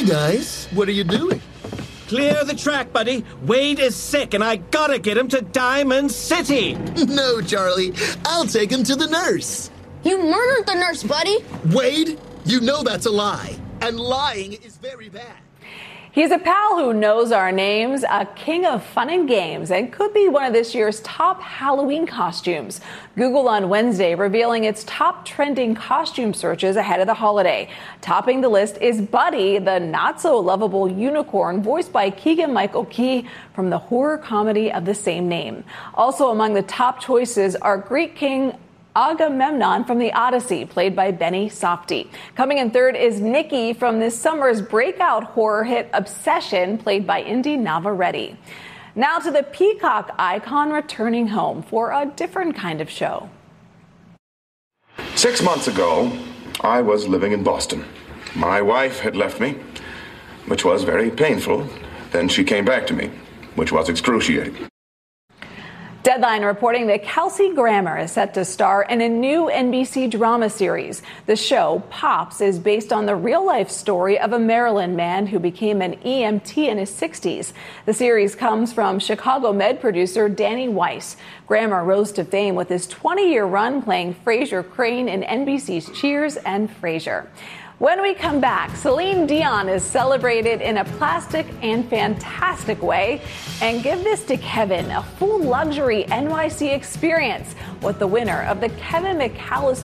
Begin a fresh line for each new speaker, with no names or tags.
Hi, guys. What are you doing?
Clear the track, buddy. Wade is sick, and I gotta get him to Diamond City.
No, Charlie. I'll take him to the nurse.
You murdered the nurse, buddy.
Wade, you know that's a lie. And lying is very bad.
He's a pal who knows our names, a king of fun and games, and could be one of this year's top Halloween costumes. Google on Wednesday revealing its top trending costume searches ahead of the holiday. Topping the list is Buddy, the not-so-lovable unicorn voiced by Keegan-Michael Key from the horror comedy of the same name. Also among the top choices are Greek king Agamemnon from the Odyssey, played by Benny Safdie. Coming in third is Nikki from this summer's breakout horror hit Obsession, played by Indy Navarrete. Now to the Peacock icon returning home for a different kind of show.
6 months ago, I was living in Boston. My wife had left me, which was very painful. Then she came back to me, which was excruciating.
Deadline reporting that Kelsey Grammer is set to star in a new NBC drama series. The show, Pops, is based on the real-life story of a Maryland man who became an EMT in his 60s. The series comes from Chicago Med producer Danny Weiss. Grammer rose to fame with his 20-year run playing Frasier Crane in NBC's Cheers and Frasier. When we come back, Celine Dion is celebrated in a plastic and fantastic way. And give this to Kevin, a full luxury NYC experience with the winner of the Kevin McAllister